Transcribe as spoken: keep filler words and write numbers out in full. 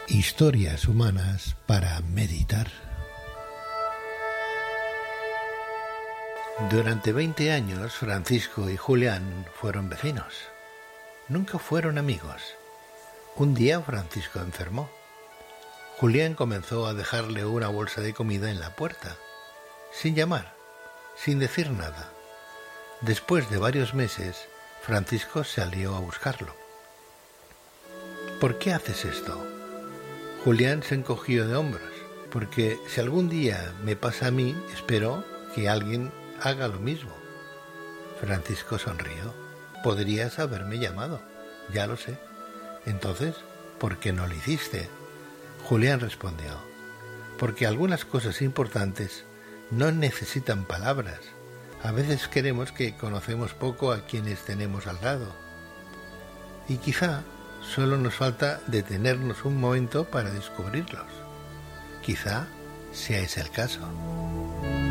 Historias humanas para meditar. Durante veinte años, Francisco y Julián fueron vecinos. Nunca fueron amigos. Un día Francisco enfermó. Julián comenzó a dejarle una bolsa de comida en la puerta, sin llamar, sin decir nada. Después de varios meses, Francisco salió a buscarlo. ¿Por qué haces esto? Julián se encogió de hombros, porque si algún día me pasa a mí, espero que alguien haga lo mismo. Francisco sonrió. Podrías haberme llamado, ya lo sé. Entonces, ¿por qué no lo hiciste? Julián respondió, porque algunas cosas importantes no necesitan palabras. A veces creemos que conocemos poco a quienes tenemos al lado. Y quizá solo nos falta detenernos un momento para descubrirlos. Quizá sea ese el caso.